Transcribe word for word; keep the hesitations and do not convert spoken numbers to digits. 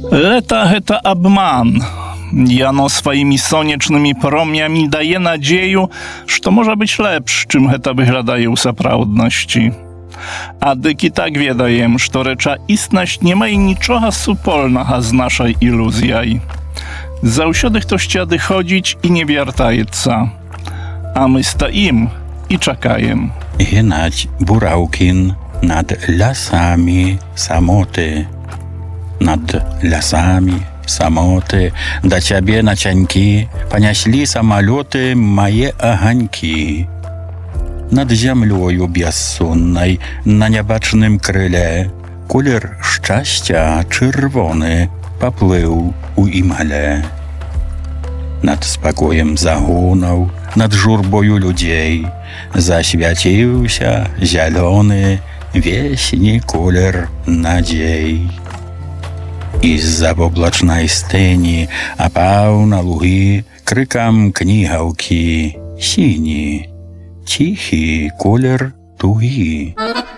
Лета – гэта абман. Яно сваімі сонечнымі промнямі дае надзею, што можа быць лепш, чым гэта выглядае ў сапраўднасці. А дык і так ведаем, што рэчаіснасць не мае нічога супольнага з нашай ілюзіяй. Заўсёды хтосьці адыходзіць і не вяртаецца. А мы стаім і чакаем. Геннадзь Бураўкін над лясамі самоты. Над лясамі самоты да цябе нацянькі паняслі самалёты мае аганькі. Над зямлёю бяссоннай на нябачным крыле колер шчасця чырвоны паплыў у імале. Над спакоем загонаў, над журбою людзей засвяціўся зялёны весні колер надзей. І-за воблачнай стэні апаў на лугі крыкам кнігаўкі сіні, ціхі колер тугі.